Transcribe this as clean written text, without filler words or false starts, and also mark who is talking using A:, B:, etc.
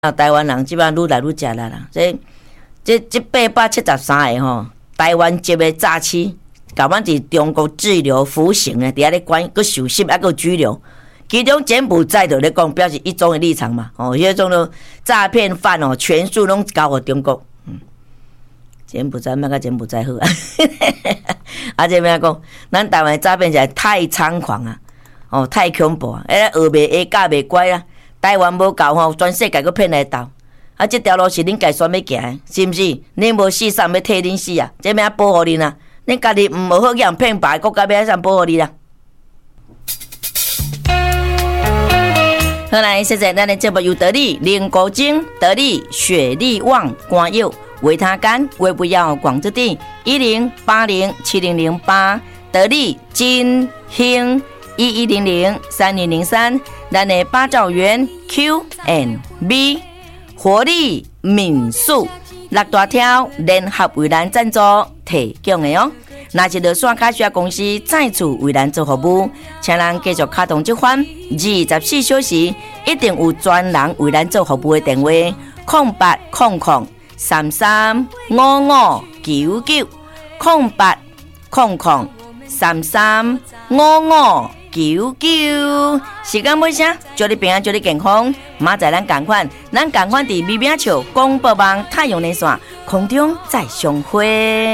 A: 台湾人即摆愈来愈食力啦。这873个吼，台湾籍的诈欺，甲阮伫中国滞留服刑诶，伫遐咧关，佮受审，还佮拘留。其中柬埔寨就咧讲，表示一种的立场嘛。哦，迄种咯诈骗犯哦，全数拢交互中国。柬埔寨莫甲柬埔寨好啊！啊，这边讲，咱台湾诈骗起来太猖狂啊！哦，太恐怖啊！学袂教袂乖啦。台湾无够吼，全世界佮骗来斗。啊，这条路是恁家选要行，是毋是？恁无死啥要替恁死啊？这要保护恁啊！恁家己无好样骗别个，国家要啥保护你啦？好来，现在咱的节目由得力林国精、得力雪力旺、光佑、维他干、微不要广之地10807008，得力金兴11003003，咱的八兆元 Q&B 活力民宿六大条联合为咱赞助提供的哦。若是落线卡需要公司再次为咱做服务，请咱继续卡通这款24小时一定有专人为咱做服务的电话0800335599 0800335599。时间尾声，祝你平安，祝你健康。明仔咱同款伫美美笑广播网太阳连线空中再相会。